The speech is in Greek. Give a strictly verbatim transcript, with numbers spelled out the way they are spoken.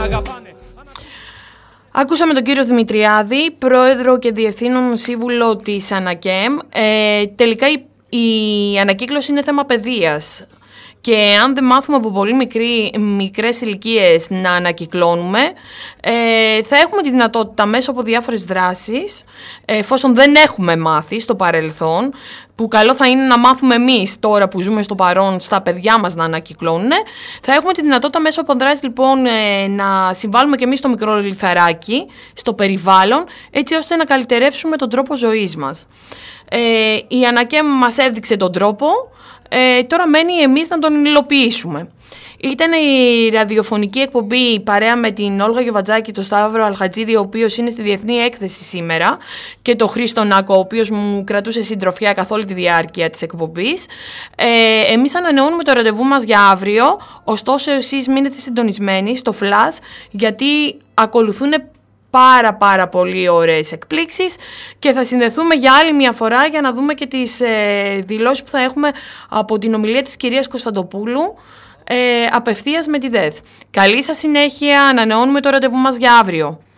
Ακούσαμε τον κύριο Δημητριάδη, πρόεδρο και διευθύνων σύμβουλο της Ανακέμ. Ε, τελικά η, η ανακύκλωση είναι θέμα παιδείας. Και αν δεν μάθουμε από πολύ μικρή, μικρές ηλικίες να ανακυκλώνουμε, ε, θα έχουμε τη δυνατότητα μέσα από διάφορες δράσεις, εφόσον δεν έχουμε μάθει στο παρελθόν, που καλό θα είναι να μάθουμε εμείς τώρα που ζούμε στο παρόν στα παιδιά μας να ανακυκλώνουν, θα έχουμε τη δυνατότητα μέσω από δράσεις λοιπόν ε, να συμβάλλουμε και εμείς στο μικρό λιθαράκι, στο περιβάλλον, έτσι ώστε να καλυτερεύσουμε τον τρόπο ζωής μας. Ε, η Ανακέμ μας έδειξε τον τρόπο. Ε, τώρα μένει εμείς να τον υλοποιήσουμε. Ήταν η ραδιοφωνική εκπομπή παρέα με την Όλγα Γιοβατζάκη, τον Σταύρο Αλχατζίδη, ο οποίος είναι στη Διεθνή Έκθεση σήμερα, και τον Χρήστο Νάκο, ο οποίος μου κρατούσε συντροφιά καθ' όλη τη διάρκεια της εκπομπής. Ε, εμείς ανανεώνουμε το ραντεβού μας για αύριο, ωστόσο εσείς μείνετε συντονισμένοι στο Flash, γιατί ακολουθούν πάρα πάρα πολύ ωραίες εκπλήξεις και θα συνδεθούμε για άλλη μια φορά για να δούμε και τις ε, δηλώσεις που θα έχουμε από την ομιλία της κυρίας Κωνσταντοπούλου ε, απευθείας με τη ΔΕΘ. Καλή σας συνέχεια, ανανεώνουμε το ραντεβού μας για αύριο.